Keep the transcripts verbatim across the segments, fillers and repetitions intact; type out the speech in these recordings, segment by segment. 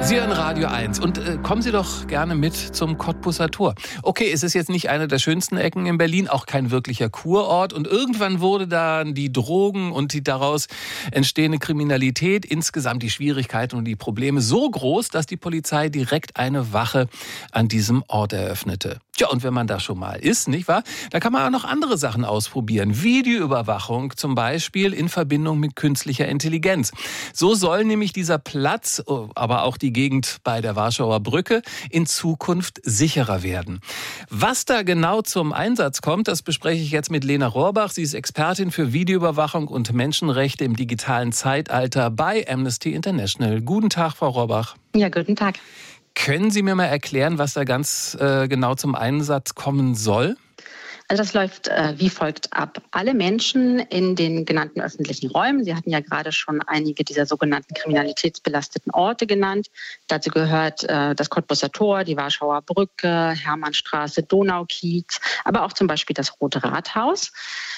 Sie hören Radio eins und äh, kommen Sie doch gerne mit zum Kottbusser Tor. Okay, es ist jetzt nicht eine der schönsten Ecken in Berlin, auch kein wirklicher Kurort. Und irgendwann wurde dann die Drogen und die daraus entstehende Kriminalität, insgesamt die Schwierigkeiten und die Probleme so groß, dass die Polizei direkt eine Wache an diesem Ort eröffnete. Tja, und wenn man da schon mal ist, nicht wahr? Da kann man auch noch andere Sachen ausprobieren. Videoüberwachung zum Beispiel in Verbindung mit künstlicher Intelligenz. So soll nämlich dieser Platz, aber auch die Gegend bei der Warschauer Brücke in Zukunft sicherer werden. Was da genau zum Einsatz kommt, das bespreche ich jetzt mit Lena Rohrbach. Sie ist Expertin für Videoüberwachung und Menschenrechte im digitalen Zeitalter bei Amnesty International. Guten Tag, Frau Rohrbach. Ja, guten Tag. Können Sie mir mal erklären, was da ganz äh, genau zum Einsatz kommen soll? Also das läuft äh, wie folgt ab. Alle Menschen in den genannten öffentlichen Räumen, Sie hatten ja gerade schon einige dieser sogenannten kriminalitätsbelasteten Orte genannt. Dazu gehört äh, das Kottbusser Tor, die Warschauer Brücke, Hermannstraße, Donaukiez, aber auch zum Beispiel das Rote Rathaus,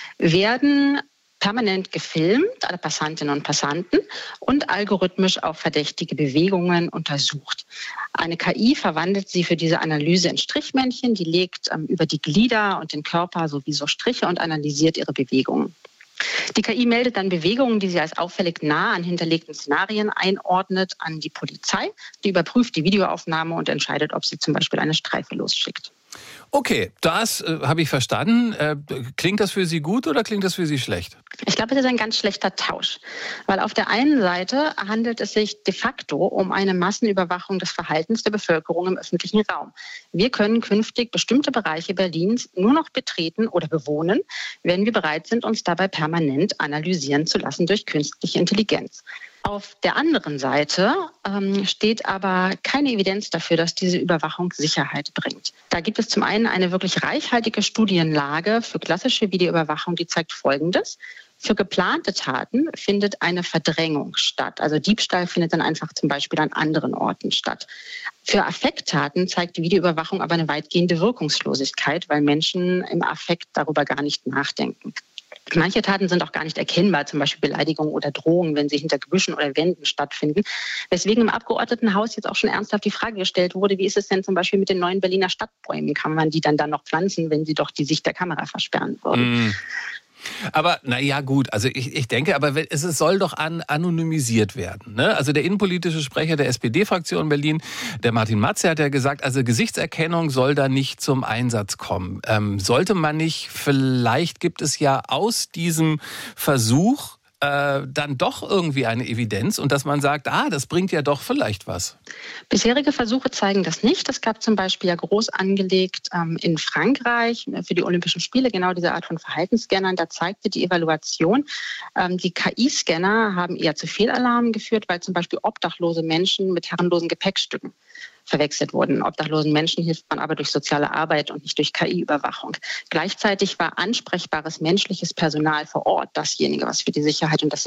werden permanent gefilmt, alle Passantinnen und Passanten, und algorithmisch auf verdächtige Bewegungen untersucht. Eine K I verwandelt sie für diese Analyse in Strichmännchen, die legt ähm, über die Glieder und den Körper sowieso Striche und analysiert ihre Bewegungen. Die K I meldet dann Bewegungen, die sie als auffällig nah an hinterlegten Szenarien einordnet, an die Polizei. Die überprüft die Videoaufnahme und entscheidet, ob sie zum Beispiel eine Streife losschickt. Okay, das äh, habe ich verstanden. Äh, klingt das für Sie gut oder klingt das für Sie schlecht? Ich glaube, es ist ein ganz schlechter Tausch, weil auf der einen Seite handelt es sich de facto um eine Massenüberwachung des Verhaltens der Bevölkerung im öffentlichen Raum. Wir können künftig bestimmte Bereiche Berlins nur noch betreten oder bewohnen, wenn wir bereit sind, uns dabei permanent analysieren zu lassen durch künstliche Intelligenz. Auf der anderen Seite ähm, steht aber keine Evidenz dafür, dass diese Überwachung Sicherheit bringt. Da gibt es zum einen eine wirklich reichhaltige Studienlage für klassische Videoüberwachung, die zeigt Folgendes. Für geplante Taten findet eine Verdrängung statt. Also Diebstahl findet dann einfach zum Beispiel an anderen Orten statt. Für Affekttaten zeigt die Videoüberwachung aber eine weitgehende Wirkungslosigkeit, weil Menschen im Affekt darüber gar nicht nachdenken. Manche Taten sind auch gar nicht erkennbar, zum Beispiel Beleidigungen oder Drohungen, wenn sie hinter Gebüschen oder Wänden stattfinden. Weswegen im Abgeordnetenhaus jetzt auch schon ernsthaft die Frage gestellt wurde, wie ist es denn zum Beispiel mit den neuen Berliner Stadtbäumen? Kann man die dann, dann noch pflanzen, wenn sie doch die Sicht der Kamera versperren würden? Mm. Aber na ja, gut, also ich, ich denke, aber es, es soll doch an, anonymisiert werden. Ne? Also der innenpolitische Sprecher der S P D-Fraktion Berlin, der Martin Matze, hat ja gesagt, also Gesichtserkennung soll da nicht zum Einsatz kommen. Ähm, sollte man nicht, vielleicht gibt es ja aus diesem Versuch äh, dann doch irgendwie eine Evidenz und dass man sagt, ah, das bringt ja doch vielleicht was. Bisherige Versuche zeigen das nicht. Es gab zum Beispiel ja groß angelegt ähm, in Frankreich für die Olympischen Spiele genau diese Art von Verhaltensscannern. Da zeigte die Evaluation, ähm, die K I-Scanner haben eher zu Fehlalarmen geführt, weil zum Beispiel obdachlose Menschen mit herrenlosen Gepäckstücken verwechselt wurden. Obdachlosen Menschen hilft man aber durch soziale Arbeit und nicht durch K I-Überwachung. Gleichzeitig war ansprechbares menschliches Personal vor Ort dasjenige, was für die Sicherheit und das